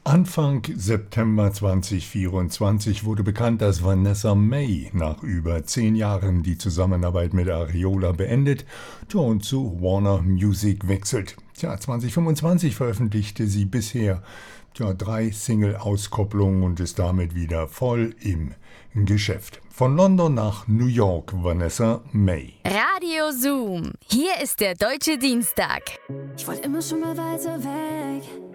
Anfang September 2024 wurde bekannt, dass Vanessa Mae nach über 10 Jahren die Zusammenarbeit mit Ariola beendet und zu Warner Music wechselt. 2025 veröffentlichte sie bisher 3 Single-Auskopplungen und ist damit wieder voll im Geschäft. Von London nach New York, Vanessa Mae. Radio Zoom. Hier ist der Deutsche Dienstag. Ich wollte immer schon mal weiter weg.